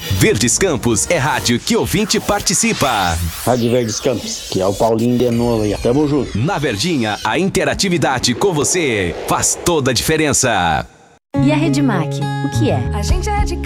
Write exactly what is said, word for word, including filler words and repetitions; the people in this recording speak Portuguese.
Verdes Campos é rádio que ouvinte participa. Rádio Verdes Campos, que é o Paulinho de novo aí. Tamo junto. Na Verdinha, a interatividade com você faz toda a diferença. E a Redmac, o que é? A gente é de